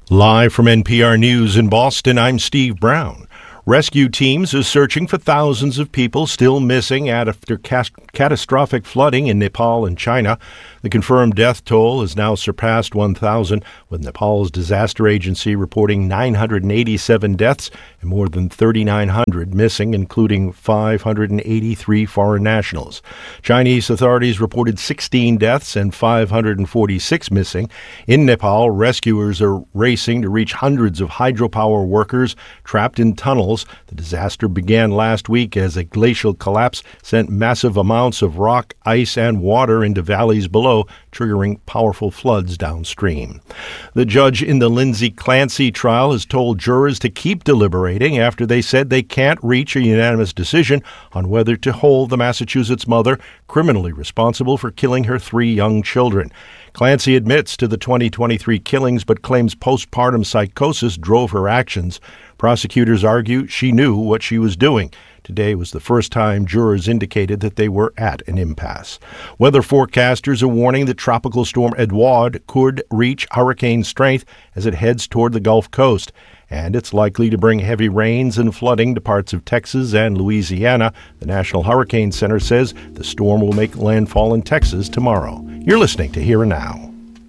Live from NPR News in Boston, I'm Steve Brown. Rescue teams are searching for thousands of people still missing after catastrophic flooding in Nepal and China. The confirmed death toll has now surpassed 1,000, with Nepal's disaster agency reporting 987 deaths and more than 3,900 missing, including 583 foreign nationals. Chinese authorities reported 16 deaths and 546 missing. In Nepal, rescuers are racing to reach hundreds of hydropower workers trapped in tunnels. The disaster began last week as a glacial collapse sent massive amounts of rock, ice, and water into valleys below, triggering powerful floods downstream. The judge in the Lindsay Clancy trial has told jurors to keep deliberating after they said they can't reach a unanimous decision on whether to hold the Massachusetts mother criminally responsible for killing her 3 young children. Clancy admits to the 2023 killings but claims postpartum psychosis drove her actions. Prosecutors argue she knew what she was doing. Today was the first time jurors indicated that they were at an impasse. Weather forecasters are warning that Tropical Storm Edouard could reach hurricane strength as it heads toward the Gulf Coast, and it's likely to bring heavy rains and flooding to parts of Texas and Louisiana. The National Hurricane Center says the storm will make landfall in Texas tomorrow. You're listening to Here and Now.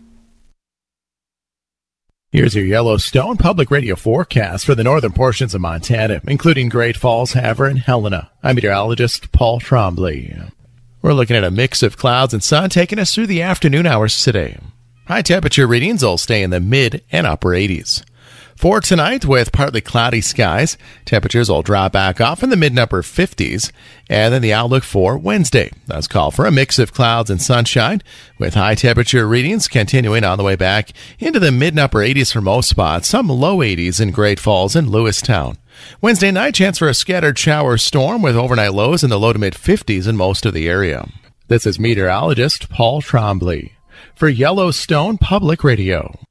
Here's your Yellowstone Public Radio forecast for the northern portions of Montana, including Great Falls, Havre, and Helena. I'm meteorologist Paul Trombley. We're looking at a mix of clouds and sun taking us through the afternoon hours today. High temperature readings will stay in the mid and upper 80s. For tonight, with partly cloudy skies, temperatures will drop back off in the mid and upper 50s. And then the outlook for Wednesday does call for a mix of clouds and sunshine, with high temperature readings continuing on the way back into the mid and upper 80s for most spots, some low 80s in Great Falls and Lewistown. Wednesday night, chance for a scattered shower storm with overnight lows in the low to mid 50s in most of the area. This is meteorologist Paul Trombley for Yellowstone Public Radio.